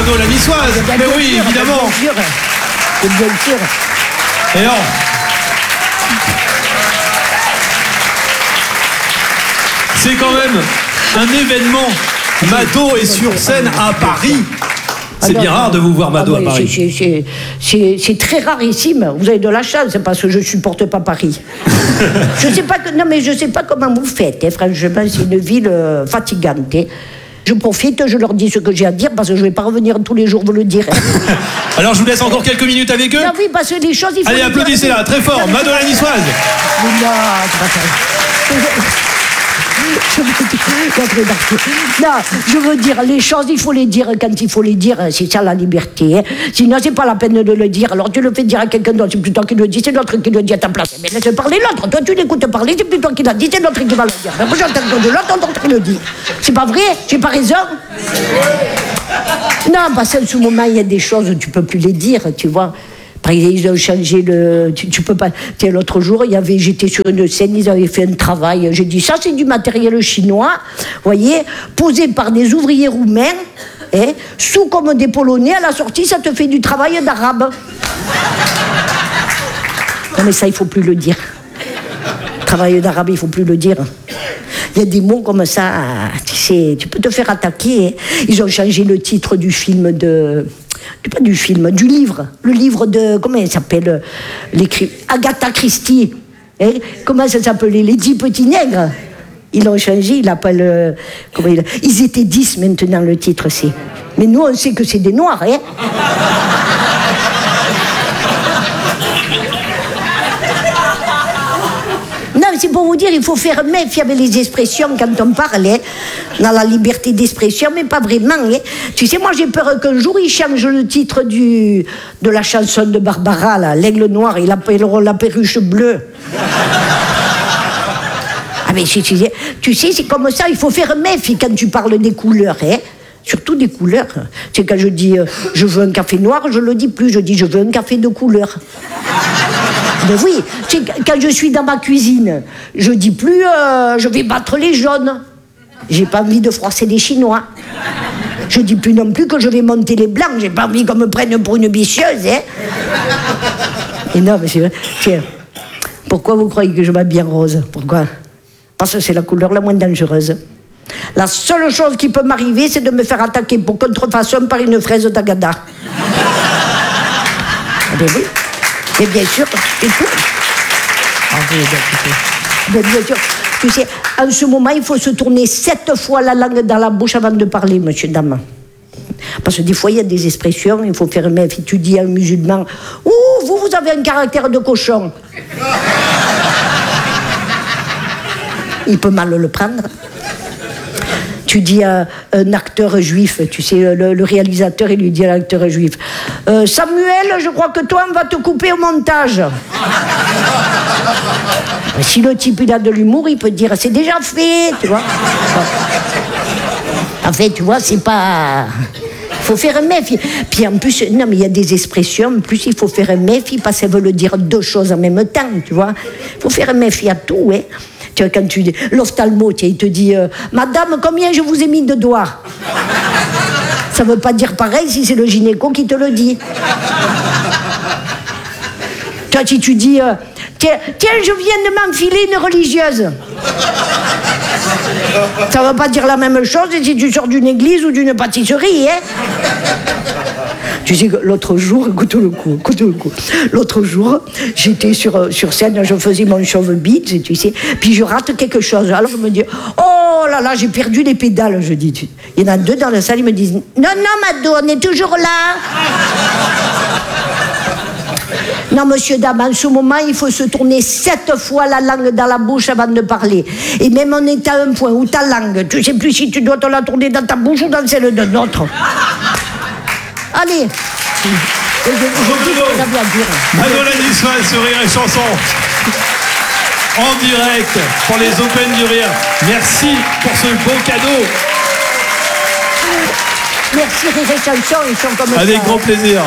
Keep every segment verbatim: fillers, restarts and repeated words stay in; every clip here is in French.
Mado la niçoise. Bien Mais sûr, oui, bien évidemment. sûr. Bien sûr. Et alors, c'est quand même un événement. Mado est sur scène à Paris. C'est bien rare de vous voir Mado ah, à Paris. C'est, c'est, c'est, c'est très rarissime. Vous avez de la chance parce que je ne supporte pas Paris. je sais pas que, non mais je ne sais pas comment vous faites. Hein, franchement, c'est une ville euh, fatigante. Hein. Je profite, je leur dis ce que j'ai à dire parce que je ne vais pas revenir tous les jours vous le dire. Hein. Alors je vous laisse encore quelques minutes avec eux. Non, oui, parce que les choses, il faut. Allez, applaudissez-la, très fort, Mado la niçoise. Non, c'est pas ça. Je veux dire, non, je veux dire, les choses, il faut les dire quand il faut les dire, c'est ça la liberté. Hein. Sinon, c'est pas la peine de le dire. Alors, tu le fais dire à quelqu'un d'autre, c'est plus toi qui le dis, c'est l'autre qui le dit à ta place. Mais laisse parler l'autre. Toi, tu l'écoutes parler, c'est plus toi qui l'a dit, c'est l'autre qui va le dire. Mais moi, j'entends de l'autre, l'autre qui le dit. C'est pas vrai? J'ai pas raison? Non, parce qu'en ce moment, il y a des choses, tu peux plus les dire, tu vois. Ils ont changé le. Tu, tu peux pas. Tu sais, l'autre jour, il y avait, j'étais sur une scène, ils avaient fait un travail. J'ai dit, ça, c'est du matériel chinois, voyez, posé par des ouvriers roumains, hein, sous comme des Polonais. À la sortie, ça te fait du travail d'arabe. Non, mais ça, il faut plus le dire. Travail d'arabe, il faut plus le dire. Il y a des mots comme ça, tu sais, tu peux te faire attaquer. Hein. Ils ont changé le titre du film de. Pas du film, du livre. Le livre de. Comment il s'appelle l'écrit Agatha Christie. Hein, comment ça s'appelait? Les dix petits nègres. Ils l'ont changé, ils l'appellent. Comment il... Ils étaient dix maintenant, le titre, c'est. Mais nous, on sait que c'est des noirs, hein. Non, mais c'est pour vous dire, il faut faire méfier avec les expressions quand on parle, hein, dans la liberté d'expression, mais pas vraiment. Hein. Tu sais, moi j'ai peur qu'un jour ils changent le titre du, de la chanson de Barbara, là, l'aigle noir, ils l'appelleront la perruche bleue. Ah mais tu sais, tu sais, c'est comme ça, il faut faire méfier quand tu parles des couleurs, hein. Surtout des couleurs. Tu sais, quand je dis euh, je veux un café noir, je le dis plus, je dis je veux un café de couleur. Ben oui, tu sais, quand je suis dans ma cuisine, je dis plus euh, je vais battre les jaunes. J'ai pas envie de froisser les Chinois. Je dis plus non plus que je vais monter les blancs. J'ai pas envie qu'on me prenne pour une bicheuse, hein. Et non, mais c'est vrai. Tiens, pourquoi vous croyez que je m'habille en rose? Pourquoi? Parce que c'est la couleur la moins dangereuse. La seule chose qui peut m'arriver, c'est de me faire attaquer pour contrefaçon par une fraise d'Agada. Ah ben oui. Mais bien sûr, et tout. Ah oui, bien, bien sûr. Tu sais, en ce moment, il faut se tourner sept fois la langue dans la bouche avant de parler, monsieur, dame. Parce que des fois, il y a des expressions, il faut faire méfier. Tu dis à un musulman, « Ouh, vous, vous avez un caractère de cochon. » Il peut mal le prendre. Tu dis à un acteur juif, tu sais, le, le réalisateur, il lui dit à l'acteur juif, euh, Samuel, je crois que toi, on va te couper au montage. Si le type, il a de l'humour, il peut dire, c'est déjà fait, tu vois. En fait, tu vois, c'est pas... Il faut faire un méfie. Puis en plus, non, mais il y a des expressions, en plus, il faut faire un méfie parce qu'elles veulent dire deux choses en même temps, tu vois. Il faut faire un méfie à tout, hein. Tu vois, quand tu dis, l'ophtalmo, il te dit, euh, Madame, combien je vous ai mis de doigts? Ça veut pas dire pareil si c'est le gynéco qui te le dit. Toi, si tu dis, euh, tiens, tiens, je viens de m'enfiler une religieuse. Ça veut pas dire la même chose si tu sors d'une église ou d'une pâtisserie, hein. Tu sais que l'autre jour, écoute le coup, écoute le coup. L'autre jour, j'étais sur, sur scène, je faisais mon chauve beat, tu sais, puis je rate quelque chose. Alors je me dis, oh là là, j'ai perdu les pédales, je dis. Il y en a deux dans la salle, ils me disent, non, non, Mado, on est toujours là. Non, monsieur, dame, en ce moment, il faut se tourner sept fois la langue dans la bouche avant de parler. Et même on est à un point où ta langue, tu sais plus si tu dois te la tourner dans ta bouche ou dans celle de l'autre. Allez. Mado la niçoise sur Rire et Chanson. En direct pour les Open du Rire. Merci pour ce beau cadeau. Merci Rire et Chanson, ils sont comme ça. Avec grand plaisir.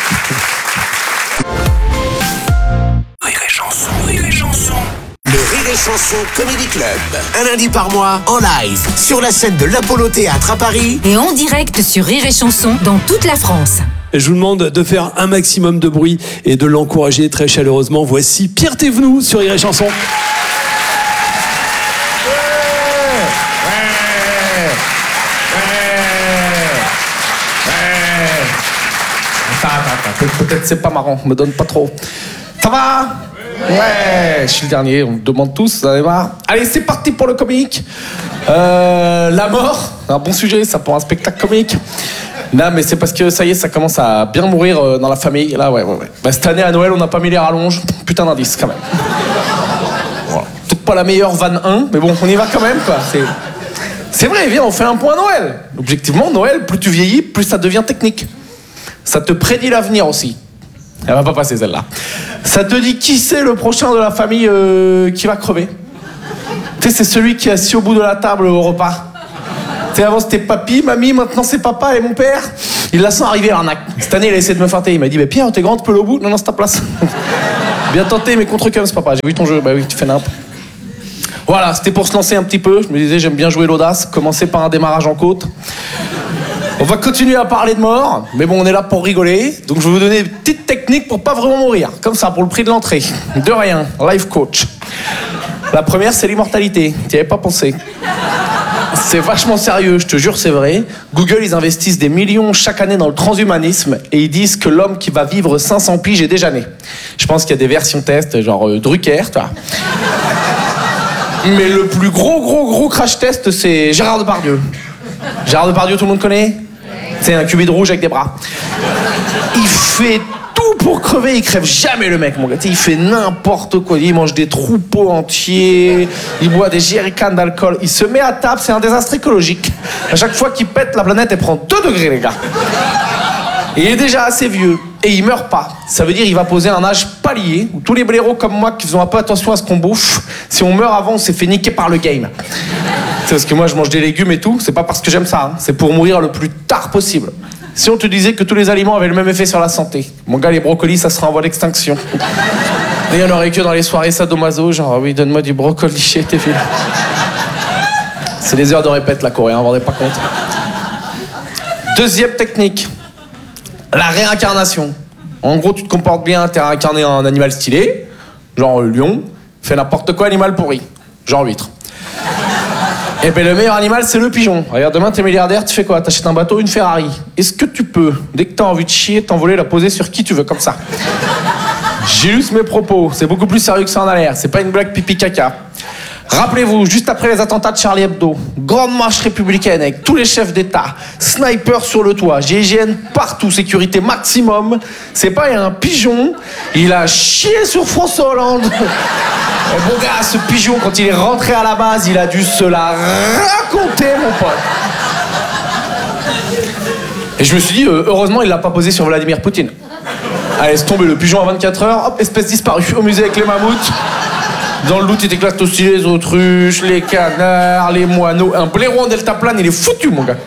Rire et Chanson, Rire et Chanson. Le Rire et Chanson Comedy Club. Un lundi par mois, en live, sur la scène de l'Apollo Théâtre à Paris. Et en direct sur Rire et Chanson dans toute la France. Je vous demande de faire un maximum de bruit et de l'encourager très chaleureusement. Voici Pierre Thévenoud sur Rire et Chanson. Peut-être c'est pas marrant, me donne pas trop. Ça va? Ouais, je suis le dernier, on me demande tous, vous allez voir. Allez, c'est parti pour le comique. Euh, la mort, un bon sujet, ça pour un spectacle comique. Non, mais c'est parce que ça y est, ça commence à bien mourir dans la famille. Là, ouais, ouais, ouais. Bah, cette année à Noël, on n'a pas mis les rallonges. Putain d'indice, quand même. Voilà. Peut-être pas la meilleure vanne un, mais bon, on y va quand même, quoi. C'est, c'est vrai, viens, on fait un point Noël. Objectivement, Noël, plus tu vieillis, plus ça devient technique. Ça te prédit l'avenir aussi. Elle va pas passer celle-là. Ça te dit qui c'est le prochain de la famille euh, qui va crever. Tu sais, c'est celui qui est assis au bout de la table au repas. Tu sais, avant c'était papy, mamie, maintenant c'est papa et mon père. Il la sent arriver l'arnaque. Cette année, il a essayé de me feinter. Il m'a dit, bah, Pierre, t'es grande, peux au bout? Non, non, c'est ta place. Bien tenté, mais contre cum, papa. J'ai vu ton jeu. Bah oui, tu fais n'importe. Voilà, c'était pour se lancer un petit peu. Je me disais, j'aime bien jouer l'audace. Commencer par un démarrage en côte. On va continuer à parler de mort, mais bon, on est là pour rigoler. Donc je vais vous donner une petite technique pour pas vraiment mourir. Comme ça, pour le prix de l'entrée. De rien, life coach. La première, c'est l'immortalité. T'y avais pas pensé. C'est vachement sérieux, je te jure, c'est vrai. Google, ils investissent des millions chaque année dans le transhumanisme et ils disent que l'homme qui va vivre cinq cents piges est déjà né. Je pense qu'il y a des versions test, genre euh, Drucker, tu vois. Mais le plus gros, gros, gros crash test, c'est Gérard Depardieu. Gérard Depardieu, tout le monde connaît? C'est un cubide rouge avec des bras. Il fait tout pour crever, il crève jamais le mec, mon gars. Il fait n'importe quoi, il mange des troupeaux entiers, il boit des jerrycans d'alcool, il se met à table, c'est un désastre écologique. À chaque fois qu'il pète, la planète, elle prend deux degrés, les gars. Et il est déjà assez vieux, et il meurt pas. Ça veut dire qu'il va poser un âge palier, où tous les blaireaux comme moi qui faisons un peu attention à ce qu'on bouffe, si on meurt avant, on s'est fait niquer par le game. C'est parce que moi je mange des légumes et tout, c'est pas parce que j'aime ça, hein. C'est pour mourir le plus tard possible. Si on te disait que tous les aliments avaient le même effet sur la santé, mon gars, les brocolis, ça serait en voie d'extinction. Et il y en aurait que dans les soirées sadomaso, genre, oui, donne-moi du brocoli chez tes filles. C'est des heures de répète, la Corée, hein, vous vous rendez pas compte. Deuxième technique, la réincarnation. En gros, tu te comportes bien, t'es réincarné en animal stylé, genre euh, lion, fais n'importe quoi, animal pourri, genre huître. Et bien le meilleur animal, c'est le pigeon. Regarde, demain t'es milliardaire, tu fais quoi? T'achètes un bateau, une Ferrari. Est-ce que tu peux, dès que t'as envie de chier, t'envoler, la poser sur qui tu veux, comme ça? J'illustre mes propos, c'est beaucoup plus sérieux que ça en a l'air, c'est pas une blague pipi caca. Rappelez-vous, juste après les attentats de Charlie Hebdo, grande marche républicaine avec tous les chefs d'État, sniper sur le toit, G I G N partout, sécurité maximum. C'est pas, il y a un pigeon, il a chié sur François Hollande. Et bon gars, ce pigeon, quand il est rentré à la base, il a dû se la raconter, mon pote. Et je me suis dit, euh, heureusement, il l'a pas posé sur Vladimir Poutine. Allez, laisse tomber le pigeon à vingt-quatre heures, hop, espèce disparue au musée avec les mammouths. Dans le loot, il éclate aussi les autruches, les canards, les moineaux. Un blaireau en deltaplane, il est foutu, mon gars.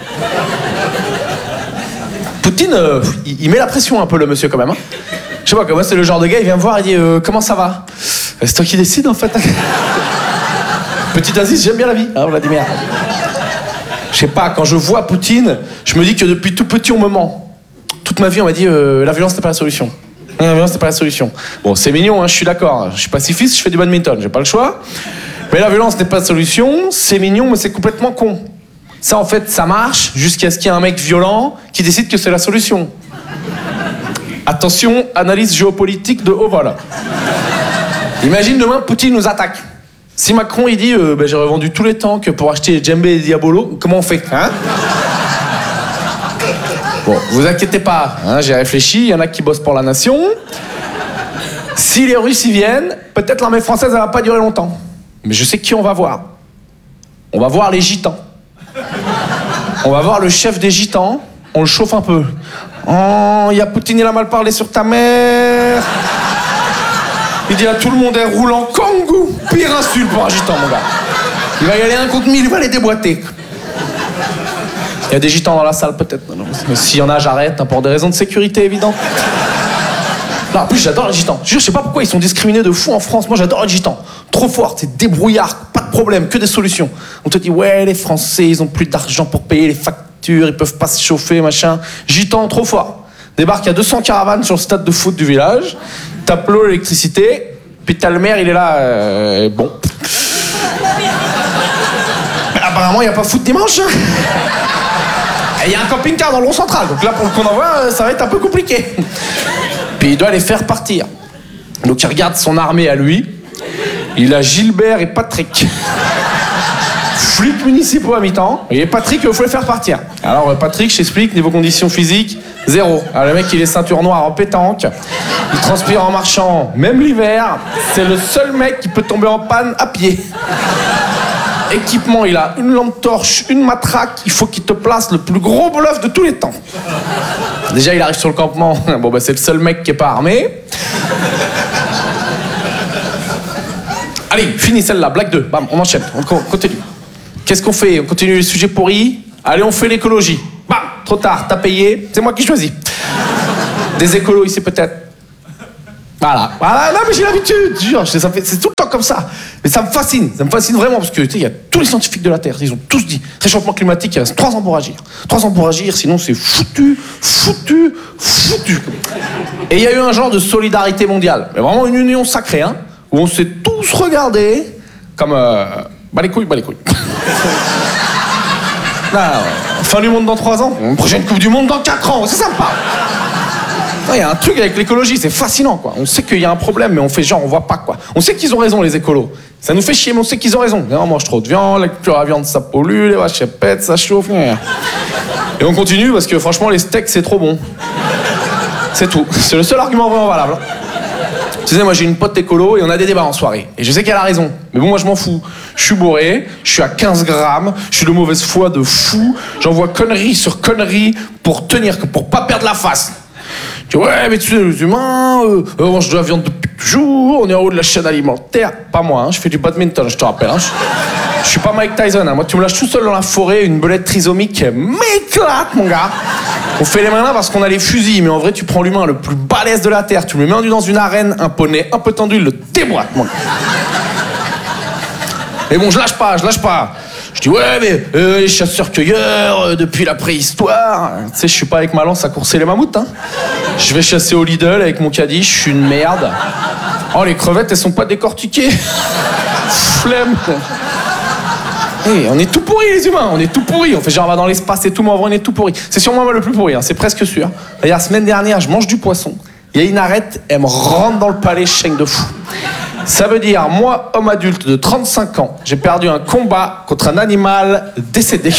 Poutine, euh, il, il met la pression un peu, le monsieur, quand même. Hein. Je sais pas, comment c'est le genre de gars, il vient me voir, il dit euh, comment ça va? C'est toi qui décides, en fait. Petit indice, j'aime bien la vie, hein, Vladimir. Je sais pas, quand je vois Poutine, je me dis que depuis tout petit, on me ment. Toute ma vie, on m'a dit euh, la violence n'est pas la solution. La violence, c'est pas la solution. Bon, c'est mignon, hein, je suis d'accord. Je suis pacifiste, je fais du badminton, j'ai pas le choix. Mais la violence n'est pas la solution, c'est mignon, mais c'est complètement con. Ça, en fait, ça marche jusqu'à ce qu'il y ait un mec violent qui décide que c'est la solution. Attention, analyse géopolitique de haut vol. Imagine demain, Poutine nous attaque. Si Macron, il dit euh, bah, j'ai revendu tous les tanks pour acheter Djembé et Diabolo, comment on fait, hein? Bon, vous inquiétez pas, hein, j'ai réfléchi, il y en a qui bossent pour la nation. Si les Russes y viennent, peut-être l'armée française, elle va pas durer longtemps. Mais je sais qui on va voir. On va voir les gitans. On va voir le chef des gitans, on le chauffe un peu. Oh, il y a Poutine, il a mal parlé sur ta mère. Il dit à tout le monde, elle roule en kangou. Pire insulte pour un gitan, mon gars. Il va y aller un contre mille, il va les déboîter. Il y a des gitans dans la salle, peut-être. Mais s'il y en a, j'arrête, hein, pour des raisons de sécurité évidentes. Non, en plus, j'adore les gitans. Je jure, je sais pas pourquoi ils sont discriminés de fou en France. Moi, j'adore les gitans. Trop fort, c'est débrouillard, pas de problème, que des solutions. On te dit, ouais, les Français, ils ont plus d'argent pour payer les factures, ils peuvent pas se chauffer, machin. Gitans, trop fort. Débarque, il y a deux cents caravanes sur le stade de foot du village. Tape l'eau, l'électricité. Puis t'as le maire, il est là, euh, bon. Mais apparemment, il n'y a pas foot dimanche. Il y a un camping-car dans le rond central. Donc là, pour le qu'on envoie, ça va être un peu compliqué. Puis il doit les faire partir. Donc il regarde son armée à lui. Il a Gilbert et Patrick. Flics municipaux à mi-temps. Et Patrick, il faut les faire partir. Alors Patrick, je t'explique, niveau conditions physiques, zéro. Alors le mec, il est ceinture noire en pétanque. Il transpire en marchant, même l'hiver. C'est le seul mec qui peut tomber en panne à pied. Équipement, il a une lampe torche, une matraque. Il faut qu'il te place le plus gros bluff de tous les temps. Déjà, il arrive sur le campement. Bon, bah, c'est le seul mec qui est pas armé. Allez, fini celle-là, blague deux. Bam, on enchaîne, on continue. Qu'est-ce qu'on fait? On continue les sujets pourris? Allez, on fait l'écologie. Bam, trop tard, t'as payé, c'est moi qui choisis. Des écolos ici peut-être. Voilà, voilà, non mais j'ai l'habitude, je jure, ça fait, c'est tout le temps comme ça. Mais ça me fascine, ça me fascine vraiment, parce que tu sais, il y a tous les scientifiques de la Terre, ils ont tous dit, réchauffement climatique, il reste trois ans pour agir. Trois ans pour agir, sinon c'est foutu, foutu, foutu. Et il y a eu un genre de solidarité mondiale, mais vraiment une union sacrée, hein, où on s'est tous regardés comme, euh, bah les couilles, bah les couilles. Là, fin du monde dans trois ans, prochaine coupe du monde dans quatre ans, c'est sympa. Il y a un truc avec l'écologie, c'est fascinant, quoi. On sait qu'il y a un problème, mais on fait genre, on voit pas, quoi. On sait qu'ils ont raison, les écolos. Ça nous fait chier, mais on sait qu'ils ont raison. On mange trop de viande, la culture à la viande, ça pollue, les vaches, elles pètent, ça chauffe. Et on continue, parce que franchement, les steaks, c'est trop bon. C'est tout. C'est le seul argument vraiment valable. Tu sais, moi, j'ai une pote écolo et on a des débats en soirée. Et je sais qu'elle a raison. Mais bon, moi, je m'en fous. Je suis bourré, je suis à quinze grammes, je suis de mauvaise foi de fou. J'envoie connerie sur connerie pour tenir, pour pas perdre la face. Tu dis, ouais, mais tu sais, les humains, euh, on mange de la viande depuis toujours, on est en haut de la chaîne alimentaire. Pas moi, hein, je fais du badminton, je te rappelle. Hein, je, je suis pas Mike Tyson, hein. Moi, tu me lâches tout seul dans la forêt, une belette trisomique m'éclate, mon gars. On fait les malins parce qu'on a les fusils, mais en vrai, tu prends l'humain le plus balèze de la Terre, tu le mets dans une arène, un poney un peu tendu, il le déboîte, mon gars. Mais bon, je lâche pas, je lâche pas. Je dis, ouais, mais euh, les chasseurs-cueilleurs, euh, depuis la préhistoire. Tu sais, je suis pas avec ma lance à courser les mammouths, hein. Je vais chasser au Lidl avec mon caddie, je suis une merde. Oh, les crevettes, elles sont pas décortiquées. Flemme. Hey, on est tout pourris, les humains, on est tout pourris. On fait genre, on va dans l'espace et tout, mais en vrai, on est tout pourris. C'est sûrement moi le plus pourri, hein, c'est presque sûr. D'ailleurs, la semaine dernière, je mange du poisson. Il y a une arête, elle me rentre dans le palais, je saigne de fou. Ça veut dire, moi, homme adulte de trente-cinq ans, j'ai perdu un combat contre un animal décédé.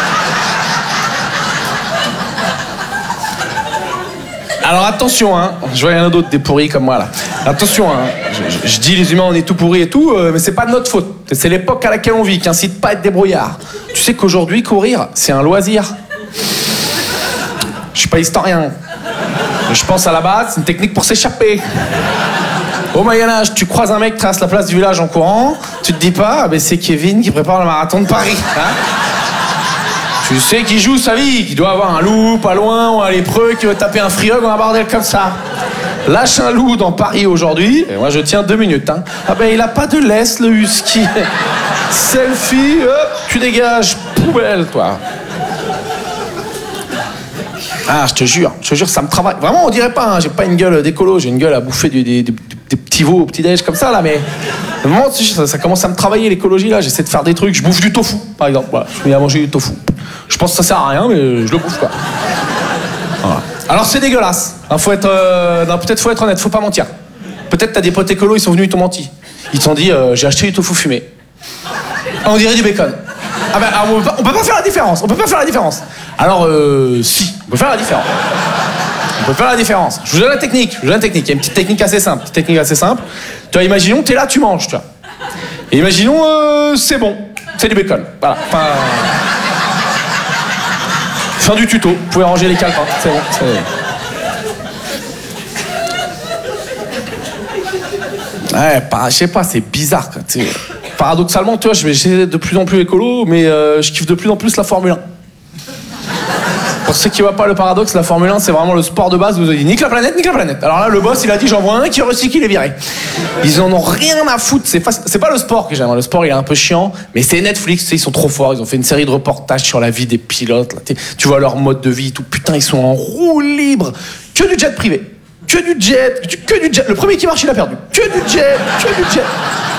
Alors attention, hein, je vois il y en a d'autres des pourris comme moi là. Attention, hein, je, je, je dis les humains on est tout pourris et tout, euh, mais c'est pas de notre faute. C'est l'époque à laquelle on vit qui incite pas à être débrouillard. Tu sais qu'aujourd'hui courir, c'est un loisir. Je suis pas historien. Je pense à la base, c'est une technique pour s'échapper. Au Moyen-Âge, tu croises un mec qui trace la place du village en courant, tu te dis pas, ah ben c'est Kevin qui prépare le marathon de Paris. Hein, tu sais qu'il joue sa vie, qu'il doit avoir un loup pas loin ou un lépreux qui veut taper un free hug ou un bordel comme ça. Lâche un loup dans Paris aujourd'hui, et moi je tiens deux minutes. Hein. Ah ben il a pas de laisse le husky. Selfie, hop, tu dégages, poubelle toi. Ah, je te jure, je te jure, ça me travaille. Vraiment, on dirait pas, hein, j'ai pas une gueule d'écolo, j'ai une gueule à bouffer des, des, des, des petits veaux au petit-déj comme ça, là, mais vraiment, ça, ça commence à me travailler, l'écologie, là, j'essaie de faire des trucs, je bouffe du tofu, par exemple, voilà, je me mets à manger du tofu. Je pense que ça sert à rien, mais je le bouffe, quoi. Voilà. Alors, c'est dégueulasse, hein, faut être, euh, non, peut-être faut être honnête, faut pas mentir. Peut-être t'as des potes écolos, ils sont venus, ils t'ont menti. Ils t'ont dit, euh, j'ai acheté du tofu fumé. Ah, on dirait du bacon. Ah ben, alors, on, peut pas, on peut pas faire la différence, on peut pas faire la différence. Alors, euh, si, on peut faire la différence. On peut faire la différence. Je vous donne la technique, je vous donne la technique. Il y a une petite technique assez simple, petite technique assez simple. Tu vois, imaginons, t'es là, tu manges, tu vois. Et imaginons, euh, c'est bon, c'est du bacon. Voilà. Enfin, fin du tuto, vous pouvez ranger les calepins, c'est bon. C'est... Ouais, pas, je sais pas, c'est bizarre, quoi, tu sais. Paradoxalement, tu vois, je vais essayer d'être de plus en plus écolo, mais euh, je kiffe de plus en plus la Formule un. Pour ceux qui voient pas le paradoxe, la Formule un, c'est vraiment le sport de base où vous avez dit nique la planète, nique la planète. Alors là, le boss, il a dit j'en vois un qui recycle, il est viré. Ils en ont rien à foutre. C'est, faci- c'est pas le sport que j'aime. Le sport, il est un peu chiant, mais c'est Netflix, tu sais, ils sont trop forts. Ils ont fait une série de reportages sur la vie des pilotes. Là. Tu vois leur mode de vie, tout. Putain, ils sont en roue libre. Que du jet privé. Que du jet. Que du jet. Le premier qui marche, il a perdu. Que du jet. Que du jet.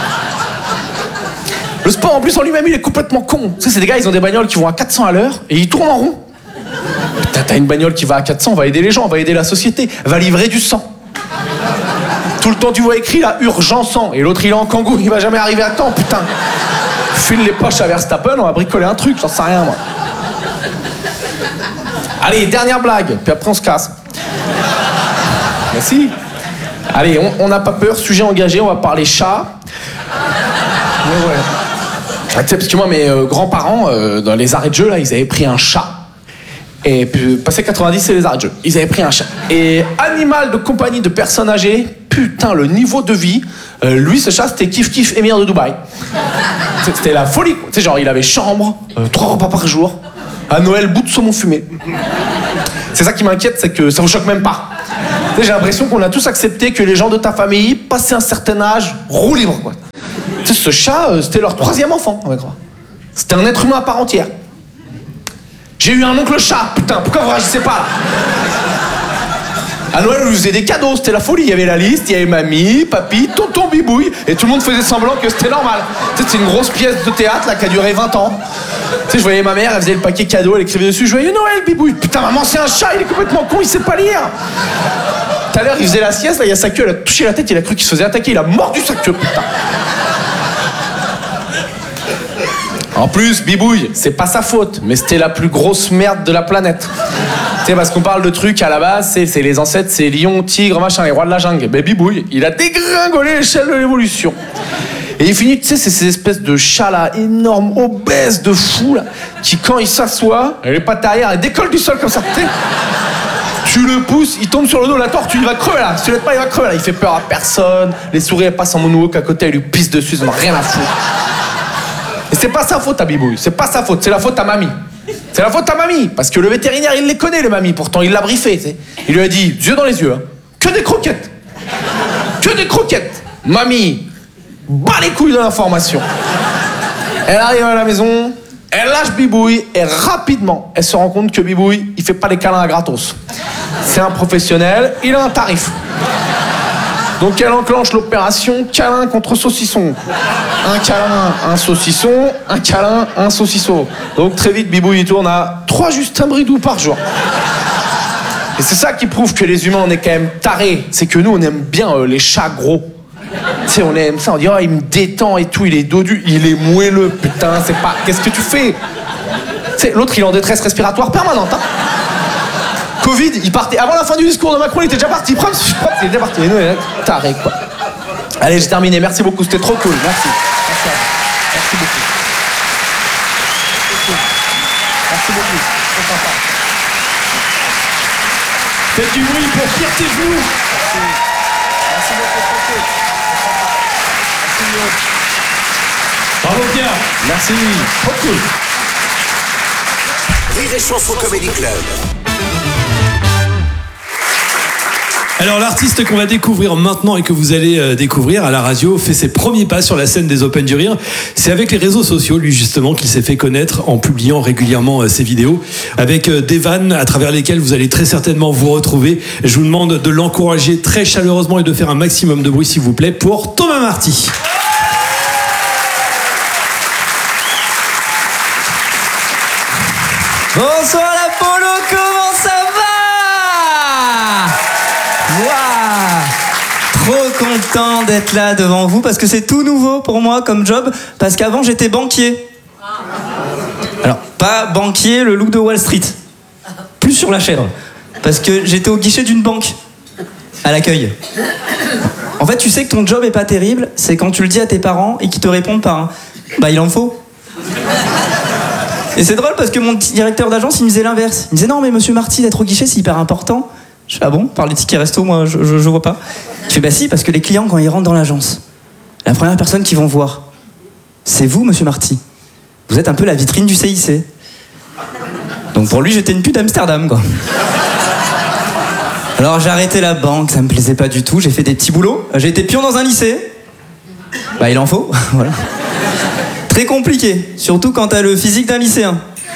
Le sport, en plus, en lui-même, il est complètement con. Tu sais, c'est des gars, ils ont des bagnoles qui vont à quatre cents à l'heure et ils tournent en rond. Putain, t'as une bagnole qui va à quatre cents, va aider les gens, va aider la société, va livrer du sang. Tout le temps, tu vois écrit là, urgent sang. Et l'autre, il est en kangou, il va jamais arriver à temps, putain. File les poches à Verstappen, on va bricoler un truc, j'en sais rien, moi. Allez, dernière blague, puis après on se casse. Merci. Allez, on n'a pas peur, sujet engagé, on va parler chat. Ouais, ouais. Ah, tu sais, parce que moi, mes euh, grands-parents, euh, dans les arrêts de jeu, là, ils avaient pris un chat. Et puis, passé quatre-vingt-dix, c'est les arrêts de jeu. Ils avaient pris un chat. Et animal de compagnie de personnes âgées, putain, le niveau de vie, euh, lui, ce chat, c'était kiff kiff émir de Dubaï. C'était la folie, quoi. Tu sais, genre, il avait chambre, euh, trois repas par jour, à Noël, bout de saumon fumé. C'est ça qui m'inquiète, c'est que ça vous choque même pas. Tu sais, j'ai l'impression qu'on a tous accepté que les gens de ta famille, passé un certain âge, roue libre, quoi. Tu sais, ce chat, euh, c'était leur troisième enfant, on va croire. C'était un être humain à part entière. J'ai eu un oncle chat, putain, pourquoi vous réagissez pas là? À Noël, on lui faisait des cadeaux, c'était la folie. Il y avait la liste, il y avait mamie, papy, tonton bibouille, et tout le monde faisait semblant que c'était normal. Tu sais, c'est une grosse pièce de théâtre là qui a duré vingt ans. Tu sais, je voyais ma mère, elle faisait le paquet cadeau, elle écrivait dessus Joyeux Noël, bibouille. Putain, maman, c'est un chat, il est complètement con, il sait pas lire. Tout à l'heure, il faisait la sieste, là, il y a sa queue, elle a touché la tête, il a cru qu'il se faisait attaquer, il a mordu sa queue, putain. En plus, Bibouille, c'est pas sa faute, mais c'était la plus grosse merde de la planète. Tu sais, parce qu'on parle de trucs à la base, c'est, c'est les ancêtres, c'est lion, tigre, machin, les rois de la jungle. Mais Bibouille, il a dégringolé l'échelle de l'évolution. Et il finit, tu sais, c'est ces espèces de chats là, énormes, obèses, de fous là, qui quand il s'assoit, les pattes arrière, elles décollent du sol comme ça, tu sais. Tu le pousses, il tombe sur le dos, la tortue, il va crever là. Si tu l'aides pas, il va crever là. Il fait peur à personne. Les souris, elles passent en moonwalk à côté, elles lui pissent dessus, ils en ont rien à foutre. Et c'est pas sa faute à Bibouille, c'est pas sa faute, c'est la faute à mamie. C'est la faute à mamie, parce que le vétérinaire, il les connaît, les mamies, pourtant il l'a briefé, tu sais. Il lui a dit, yeux dans les yeux, hein, que des croquettes. Que des croquettes. Mamie, bat les couilles de l'information. Elle arrive à la maison, elle lâche Bibouille, et rapidement, elle se rend compte que Bibouille, il fait pas les câlins à gratos. C'est un professionnel, il a un tarif. Donc elle enclenche l'opération câlin contre saucisson. Un câlin, un saucisson, un câlin, un saucisson. Donc très vite, Bibouille il tourne à trois Justin Bridou par jour. Et c'est ça qui prouve que les humains, on est quand même tarés. C'est que nous, on aime bien euh, les chats gros. Tu sais, on aime ça, on dit, oh, il me détend et tout, il est dodu, il est moelleux, putain, c'est pas... Qu'est-ce que tu fais? Tu sais, l'autre, il est en détresse respiratoire permanente, hein. Covid, il partait. Avant la fin du discours de Macron, il était déjà parti. Il était déjà parti. Et nous, taré, quoi. Allez, j'ai terminé. Merci beaucoup. C'était trop cool. Merci. Merci, à vous. Merci beaucoup. Merci beaucoup. C'est sympa. Faites du bruit pour Fierté Flou. Merci. Merci beaucoup. Trop cool. Merci, Léo. Bravo Pierre. Merci. Trop cool. Rire et Chanson Comedy Club. Alors l'artiste qu'on va découvrir maintenant et que vous allez euh, découvrir à la radio fait ses premiers pas sur la scène des Open du Rire. C'est avec les réseaux sociaux, lui justement, qu'il s'est fait connaître en publiant régulièrement euh, ses vidéos avec euh, des vannes à travers lesquelles vous allez très certainement vous retrouver. Je vous demande de l'encourager très chaleureusement et de faire un maximum de bruit s'il vous plaît pour Thomas Marty. Bonsoir l'Apollo, comment ça va? Waouh! Trop content d'être là devant vous parce que c'est tout nouveau pour moi comme job, parce qu'avant j'étais banquier. Alors, pas banquier, le look de Wall Street. Plus sur la chèvre. Parce que j'étais au guichet d'une banque, à l'accueil. En fait, tu sais que ton job est pas terrible, c'est quand tu le dis à tes parents et qu'ils te répondent par un « bah il en faut ». Et c'est drôle parce que mon directeur d'agence, il me disait l'inverse. Il me disait non mais monsieur Marty, d'être au guichet, c'est hyper important. Je fais ah bon, par les tickets resto, moi je, je, je vois pas. Il fait bah si, parce que les clients quand ils rentrent dans l'agence, la première personne qu'ils vont voir, c'est vous monsieur Marty. Vous êtes un peu la vitrine du C I C. Donc Donc pour lui, j'étais une pute d'Amsterdam, quoi. Alors j'ai arrêté la banque, ça me plaisait pas du tout. J'ai fait des petits boulots. J'ai été pion dans un lycée. Bah il en faut, voilà. Très compliqué, surtout quand t'as le physique d'un lycéen.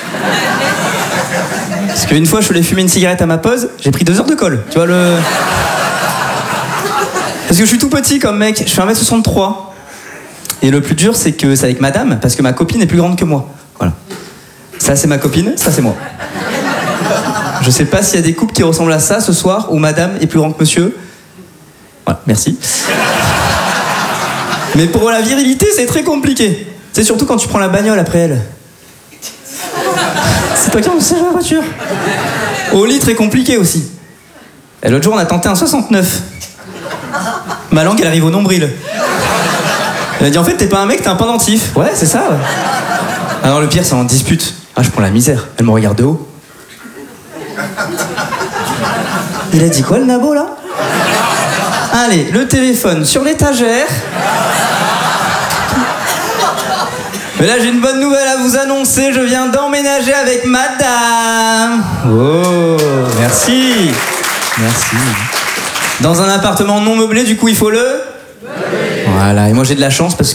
Parce qu'une fois, je voulais fumer une cigarette à ma pause, j'ai pris deux heures de colle. Tu vois le... Parce que je suis tout petit comme mec, je fais un mètre soixante-trois. Et le plus dur, c'est que c'est avec madame, parce que ma copine est plus grande que moi. Voilà. Ça, c'est ma copine, ça, c'est moi. Je sais pas s'il y a des couples qui ressemblent à ça ce soir, où madame est plus grande que monsieur. Voilà, merci. Mais pour la virilité, c'est très compliqué. C'est surtout quand tu prends la bagnole après elle. C'est toi qui en sais la voiture. Au lit, très compliqué aussi. Et l'autre jour, on a tenté un soixante-neuf. Ma langue, elle arrive au nombril. Elle a dit, en fait, t'es pas un mec, t'es un pendentif. Ouais, c'est ça, ouais. Alors le pire, c'est en dispute. Ah, je prends la misère. Elle me regarde de haut. Il a dit quoi, le nabo, là? Allez, le téléphone sur l'étagère. Mais là, j'ai une bonne nouvelle à vous annoncer. Je viens d'emménager avec madame. Oh, merci. Merci. Dans un appartement non meublé, du coup, il faut le... Voilà, et moi, j'ai de la chance parce que